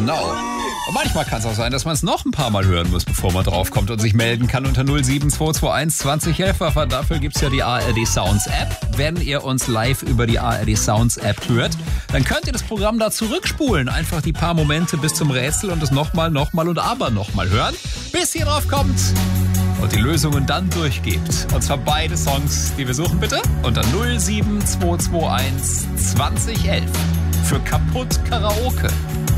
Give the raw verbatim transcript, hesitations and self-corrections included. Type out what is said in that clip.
Genau. Und manchmal kann es auch sein, dass man es noch ein paar Mal hören muss, bevor man draufkommt und sich melden kann unter null sieben zwei zwei eins zwanzig elf. Dafür gibt es ja die A R D Sounds App. Wenn ihr uns live über die A R D Sounds App hört, dann könnt ihr das Programm da zurückspulen. Einfach die paar Momente bis zum Rätsel und es nochmal, nochmal und aber nochmal hören, bis ihr drauf kommt und die Lösungen dann durchgebt. Und zwar beide Songs, die wir suchen, bitte, unter null sieben zwei zwei eins zwanzig elf für Kaputt Karaoke.